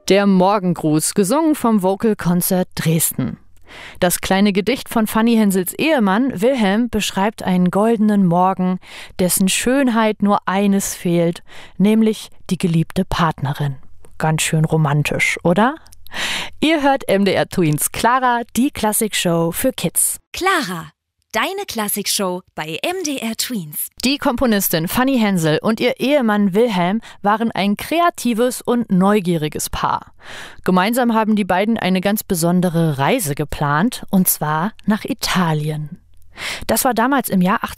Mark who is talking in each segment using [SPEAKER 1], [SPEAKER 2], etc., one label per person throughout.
[SPEAKER 1] Der Morgengruß, gesungen vom Vocal Concert Dresden. Das kleine Gedicht von Fanny Hensels Ehemann Wilhelm beschreibt einen goldenen Morgen, dessen Schönheit nur eines fehlt, nämlich die geliebte Partnerin. Ganz schön romantisch, oder? Ihr hört MDR Twins Clara, die Klassikshow für Kids.
[SPEAKER 2] Clara, deine Klassikshow bei MDR Twins.
[SPEAKER 1] Die Komponistin Fanny Hensel und ihr Ehemann Wilhelm waren ein kreatives und neugieriges Paar. Gemeinsam haben die beiden eine ganz besondere Reise geplant, und zwar nach Italien. Das war damals im Jahr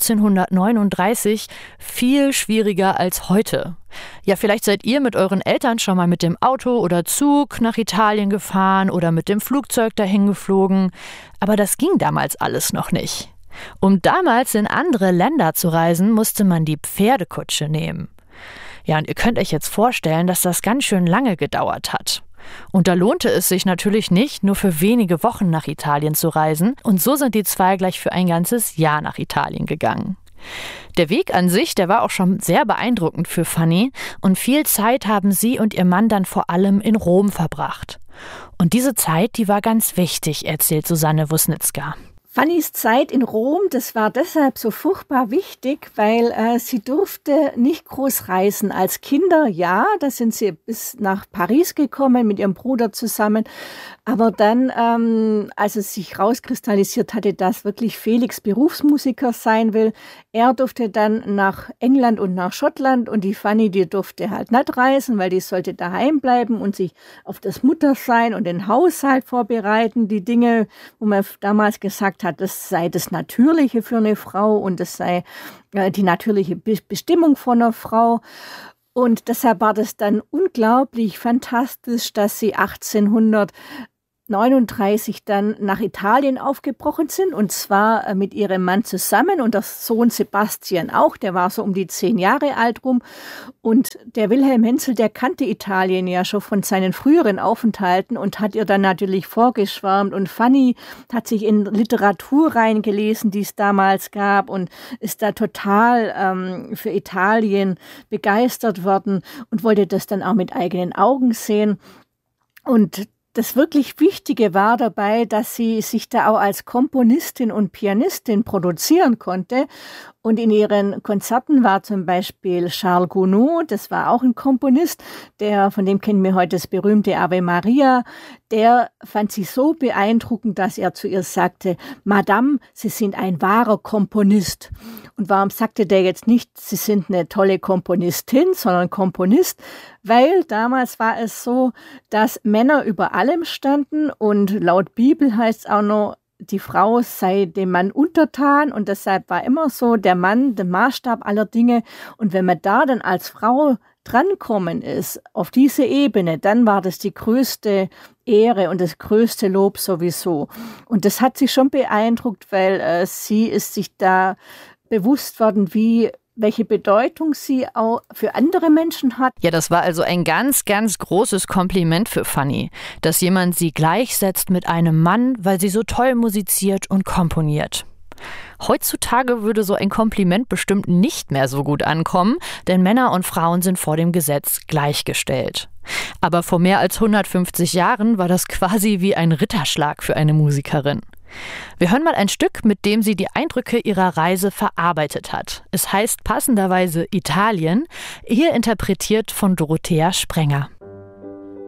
[SPEAKER 1] 1839 viel schwieriger als heute. Ja, vielleicht seid ihr mit euren Eltern schon mal mit dem Auto oder Zug nach Italien gefahren oder mit dem Flugzeug dahin geflogen. Aber das ging damals alles noch nicht. Um damals in andere Länder zu reisen, musste man die Pferdekutsche nehmen. Ja, und ihr könnt euch jetzt vorstellen, dass das ganz schön lange gedauert hat. Und da lohnte es sich natürlich nicht, nur für wenige Wochen nach Italien zu reisen. Und so sind die zwei gleich für ein ganzes Jahr nach Italien gegangen. Der Weg an sich, der war auch schon sehr beeindruckend für Fanny. Und viel Zeit haben sie und ihr Mann dann vor allem in Rom verbracht. Und diese Zeit, die war ganz wichtig, erzählt Susanne Wusnitzka.
[SPEAKER 3] Fannys Zeit in Rom, das war deshalb so furchtbar wichtig, weil sie durfte nicht groß reisen. Als Kinder, ja, da sind sie bis nach Paris gekommen mit ihrem Bruder zusammen. Aber dann, als es sich rauskristallisiert hatte, dass wirklich Felix Berufsmusiker sein will, er durfte dann nach England und nach Schottland und die Fanny, die durfte halt nicht reisen, weil die sollte daheim bleiben und sich auf das Muttersein und den Haushalt vorbereiten. Die Dinge, wo man damals gesagt hat, das sei das Natürliche für eine Frau und das sei die natürliche Bestimmung von einer Frau. Und deshalb war das dann unglaublich fantastisch, dass sie 1839 dann nach Italien aufgebrochen sind, und zwar mit ihrem Mann zusammen und der Sohn Sebastian auch, der war so um die 10 Jahre alt rum. Und der Wilhelm Hensel, der kannte Italien ja schon von seinen früheren Aufenthalten und hat ihr dann natürlich vorgeschwärmt. Und Fanny hat sich in Literatur reingelesen, die es damals gab, und ist da total für Italien begeistert worden und wollte das dann auch mit eigenen Augen sehen. Und das wirklich Wichtige war dabei, dass sie sich da auch als Komponistin und Pianistin produzieren konnte. Und in ihren Konzerten war zum Beispiel Charles Gounod, das war auch ein Komponist, von dem kennen wir heute das berühmte Ave Maria. Der fand sie so beeindruckend, dass er zu ihr sagte: Madame, Sie sind ein wahrer Komponist. Und warum sagte der jetzt nicht, Sie sind eine tolle Komponistin, sondern Komponist? Weil damals war es so, dass Männer über allem standen, und laut Bibel heißt es auch noch, die Frau sei dem Mann untertan, und deshalb war immer so der Mann der Maßstab aller Dinge. Und wenn man da dann als Frau drankommen ist, auf diese Ebene, dann war das die größte Ehre und das größte Lob sowieso. Und das hat sie schon beeindruckt, weil sie ist sich da bewusst worden, welche Bedeutung sie auch für andere Menschen hat.
[SPEAKER 1] Ja, das war also ein ganz, ganz großes Kompliment für Fanny, dass jemand sie gleichsetzt mit einem Mann, weil sie so toll musiziert und komponiert. Heutzutage würde so ein Kompliment bestimmt nicht mehr so gut ankommen, denn Männer und Frauen sind vor dem Gesetz gleichgestellt. Aber vor mehr als 150 Jahren war das quasi wie ein Ritterschlag für eine Musikerin. Wir hören mal ein Stück, mit dem sie die Eindrücke ihrer Reise verarbeitet hat. Es heißt passenderweise Italien, hier interpretiert von Dorothea Sprenger.